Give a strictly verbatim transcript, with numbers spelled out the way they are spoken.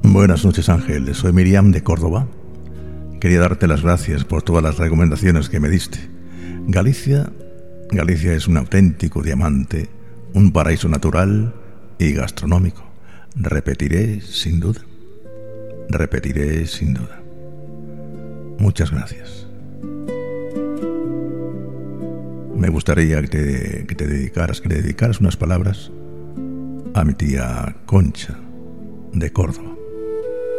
Buenas noches, Ángel. Soy Miriam de Córdoba. Quería darte las gracias por todas las recomendaciones que me diste. Galicia, Galicia es un auténtico diamante, un paraíso natural y gastronómico. Repetiré sin duda. Repetiré sin duda. Muchas gracias. Me gustaría que te, que te dedicaras, que le dedicaras unas palabras a mi tía Concha de Córdoba.